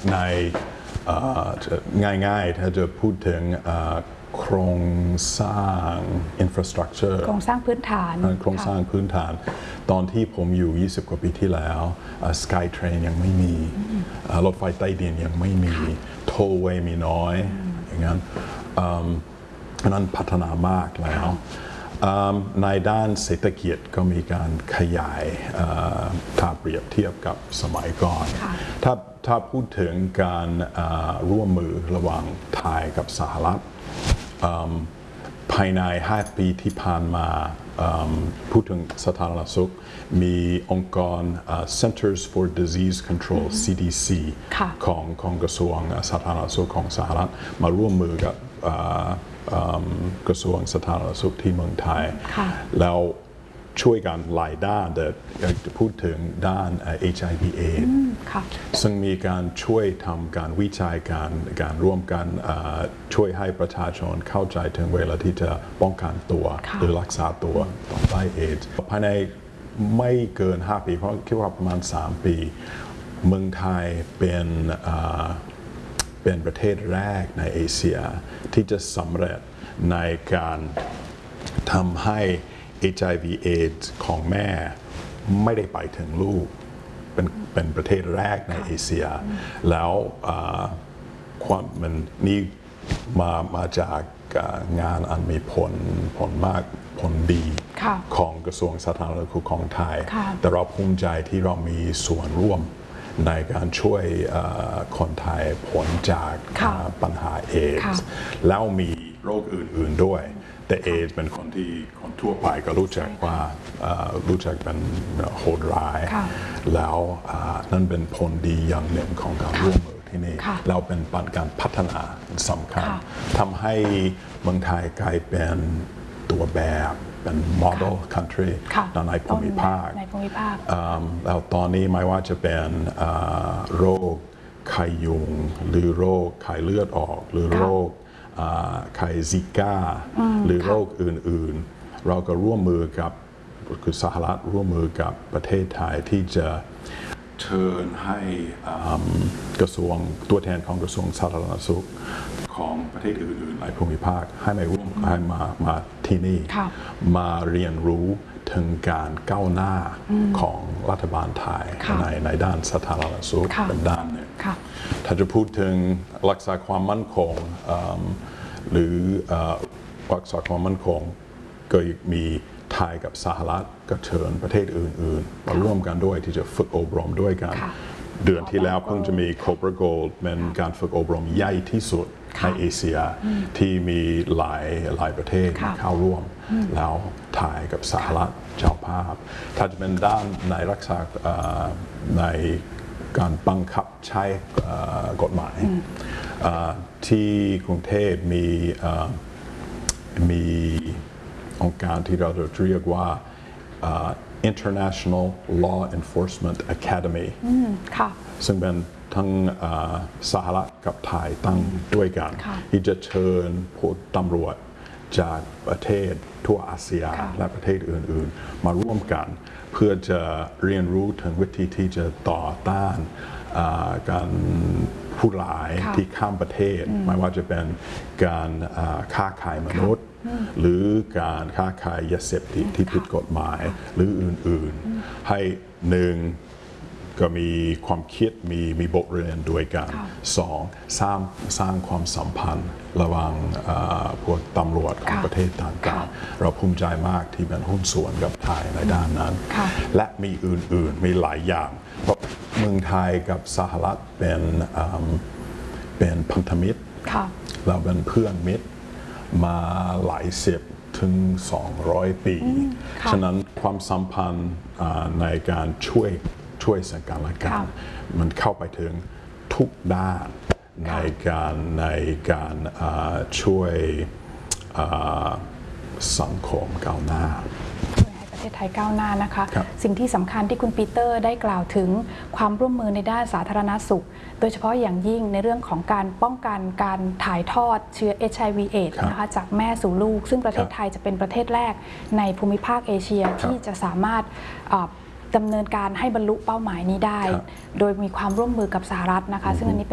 ในง่ายๆถ้าจะพูดถึงโครงสร้าง infrastructure โครงสร้างพื้นฐานโครงสร้างพื้นฐานตอนที่ผมอยู่20 กว่าปีที่แล้ว Skytrain ยังไม่มีรถไฟใต้ดินยังไม่มี Tollway มีน้อยอย่างนั้นนั้นพัฒนามากแล้วในด้านเศรษฐกิจก็มีการขยายถ้าเปรียบเทียบกับสมัยก่อนถ้าพูดถึงการร่วมมือระหว่างไทยกับสหรัฐภายใน5 ปีที่ผ่านมาพูดถึงสาธารณสุขมีองค์กร Centers for Disease Control CDC ของกระทรวงสาธารณสุขของสหรัฐมาร่วมมือกับกระทรวงสาธารณสุขที่เมืองไทยแล้วช่วยกันหลายด้านแต่อยากจะพูดถึงด้าน HIV AIDS ซึ่งมีการช่วยทำการวิจัยการร่วมกันช่วยให้ประชาชนเข้าใจถึงเวลาที่จะป้องกันตัวหรือรักษาตัวต่อไปเอดส์ภายในไม่เกิน5 ปีเพราะคิดว่าประมาณ3 ปีเมืองไทยเป็นประเทศแรกในเอเชียที่จะสำเร็จในการทำให้ HIV AIDS ของแม่ไม่ได้ไปถึงลูกเป็นประเทศแรกในเอเชียแล้วความมันนี่มาจากงานอันมีผลมากผลดีของกระทรวงสาธารณสุขของไทยแต่เราภูมิใจที่เรามีส่วนร่วมในการช่วยคนไทยพ้นจากปัญหาเอดส์แล้วมีโรคอื่นๆด้วยแต่เอดส์เป็นคนทั่วไปก็รู้จักว่ารู้จักเป็นโหดร้ายแล้วนั่นเป็นผลดีอย่างหนึ่งของการร่วมมือที่นี่เราเป็นการพัฒนาสำคัญทำให้เมืองไทยกลายเป็นตัวแบบเป็น model country ในภูมิภาคแล้วตอนนี้ไม่ว่าจะเป็นโรคไข้ยุงหรือโรคไข้เลือดออกหรือโรคไข้ซิก้าหรือโรคอื่นๆเราก็ร่วมมือกับคือสหรัฐร่วมมือกับประเทศไทยที่จะเชิญให้กระทรวงตัวแทนของกระทรวงสาธารณสุขของประเทศอื่นๆในภูมิภาคให้มาร่วมให้มาที่นี่มาเรียนรู้ถึงการก้าวหน้าของรัฐบาลไทยในด้านสาธารณสุขเป็นด้านหนึ่งถ้าจะพูดถึงรักษาความมั่นคงหรือรักษาความมั่นคงก็มีไทยกับสหรัฐก็เชิญประเทศอื่นๆมาร่วมกันด้วยที่จะฝึกอบรมด้วยกันเดือนที่แล้วเพิ่งจะมี Cobra Gold เป็นการฝึกอบรมใหญ่ที่สุดในเอเชียที่มีหลายประเทศเข้าร่วมแล้วไทยกับสหรัฐเจ้าภาพถ้าจะเป็นด้านในรักษาในการบังคับใช้กฎหมายที่กรุงเทพมีองค์การที่เราจะเรียกว่า International Law Enforcement Academy ซึ่งเป็นทั้งสหรัฐกับไทยตั้งด้วยกันที่จะเชิญผู้ตำรวจจากประเทศทั่วอาเซียนและประเทศอื่นๆมาร่วมกันเพื่อจะเรียนรู้ถึงวิธีที่จะต่อต้านการผู้ร้ายที่ข้ามประเทศไม่ว่าจะเป็นการค้าขายมนุษย์หรือการค้าขายยาเสพติดที่ผิดกฎหมายหรืออื่นๆให้หนึ่งก็มีความคิดมีบทเรียนด้วยกันสองสร้างความสัมพันธ์ระหว่างพวกตำรวจของประเทศต่างๆเราภูมิใจมากที่เป็นหุ้นส่วนกับไทยในด้านนั้นและมีอื่นๆมีหลายอย่างเพราะเมืองไทยกับสหรัฐเป็นพันธมิตรเราเป็นเพื่อนมิตรมาหลาย10 ถึง 200 ปีฉะนั้นความสัมพันธ์ในการช่วยสังกันและกันมันเข้าไปถึงทุกด้านในการช่วยสังคมก้าวหน้าประเทศไทยก้าวหน้านะคะสิ่งที่สำคัญที่คุณปีเตอร์ได้กล่าวถึงความร่วมมือในด้านสาธารณสุขโดยเฉพาะอย่างยิ่งในเรื่องของการป้องกันการถ่ายทอดเชื้อ HIV/AIDS นะคะจากแม่สู่ลูกซึ่งประเทศไทยจะเป็นประเทศแรกในภูมิภาคเอเชียที่จะสามารถดำเนินการให้บรรลุเป้าหมายนี้ได้โดยมีความร่วมมือกับสหรัฐนะคะซึ่งอันนี้เป็น